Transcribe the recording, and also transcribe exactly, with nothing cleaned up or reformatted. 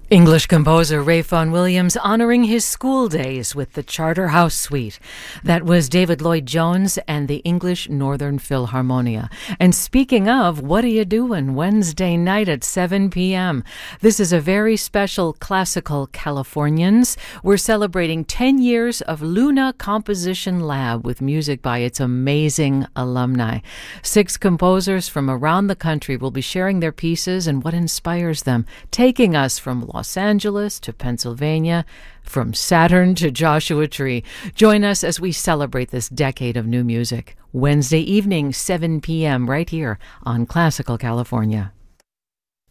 English composer Ralph Vaughan Williams honoring his school days with the Charterhouse Suite. That was David Lloyd-Jones and the English Northern Philharmonia. And speaking of, what are you doing Wednesday night at seven p.m.? This is a very special Classical Californians. We're celebrating ten years of Luna Composition Lab with music by its amazing alumni. Six composers from around the country will be sharing their pieces and what inspires them, taking us from Los Angeles to Pennsylvania, from Saturn to Joshua Tree. Join us as we celebrate this decade of new music. Wednesday evening, seven p.m. right here on Classical California.